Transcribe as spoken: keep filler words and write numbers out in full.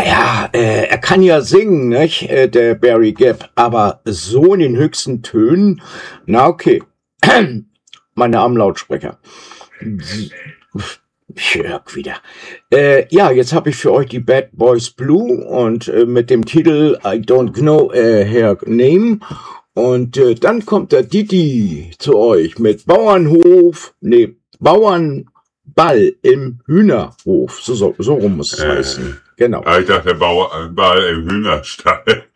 naja, äh, er kann ja singen, nicht, äh, der Barry Gibb, aber so in den höchsten Tönen, na okay, meine Armlautsprecher. Jörg wieder. Äh, ja, jetzt habe ich für euch die Bad Boys Blue und äh, mit dem Titel I Don't Know äh, Her Name. Und äh, dann kommt der Didi zu euch mit Bauernhof, nee, Bauernball im Hühnerhof. So, so, so rum muss es äh, heißen. Genau. Ich dachte, der Bauernball im Hühnerstall.